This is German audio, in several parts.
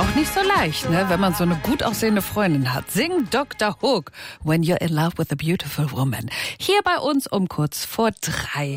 auch nicht so leicht, ne, wenn man so eine gut aussehende Freundin hat. Singt Dr. Hook, When You're in Love with a Beautiful Woman. Hier bei uns um kurz vor 3.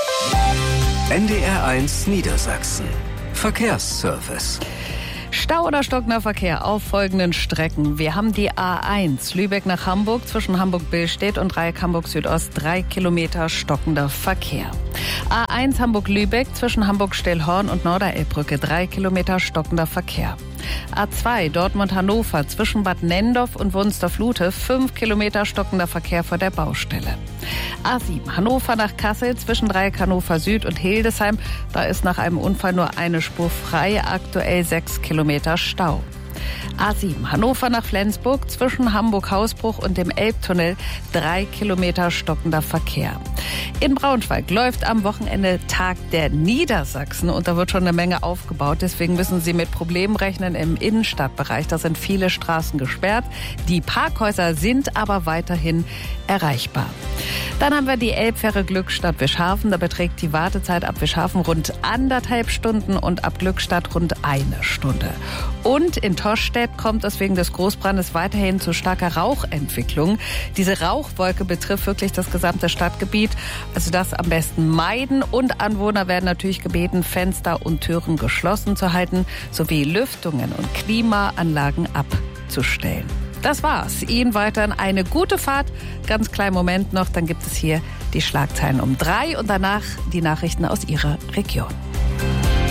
NDR1 Niedersachsen. Verkehrsservice. Stau oder stockender Verkehr auf folgenden Strecken. Wir haben die A1 Lübeck nach Hamburg zwischen Hamburg-Billstedt und Dreieck Hamburg-Südost 3 Kilometer stockender Verkehr. A1 Hamburg-Lübeck zwischen Hamburg-Stellhorn und Norderelbbrücke 3 Kilometer stockender Verkehr. A2 Dortmund-Hannover zwischen Bad Nendorf und Wunstorf-Lute 5 Kilometer stockender Verkehr vor der Baustelle. A7 Hannover nach Kassel zwischen Dreieck Hannover Süd und Hildesheim. Da ist nach einem Unfall nur eine Spur frei, aktuell 6 Kilometer Stau. A7 Hannover nach Flensburg zwischen Hamburg-Hausbruch und dem Elbtunnel 3 Kilometer stockender Verkehr. In Braunschweig läuft am Wochenende Tag der Niedersachsen und da wird schon eine Menge aufgebaut. Deswegen müssen Sie mit Problemen rechnen im Innenstadtbereich. Da sind viele Straßen gesperrt. Die Parkhäuser sind aber weiterhin erreichbar. Dann haben wir die Elbfähre Glückstadt Wischhafen. Da beträgt die Wartezeit ab Wischhafen rund 1,5 Stunden und ab Glückstadt rund 1 Stunde. Und in Toschstedt kommt es wegen des Großbrandes weiterhin zu starker Rauchentwicklung. Diese Rauchwolke betrifft wirklich das gesamte Stadtgebiet. Also das am besten meiden. Und Anwohner werden natürlich gebeten, Fenster und Türen geschlossen zu halten, sowie Lüftungen und Klimaanlagen abzustellen. Das war's. Ihnen weiterhin eine gute Fahrt. Ganz kleinen Moment noch, dann gibt es hier die Schlagzeilen um 3 und danach die Nachrichten aus Ihrer Region.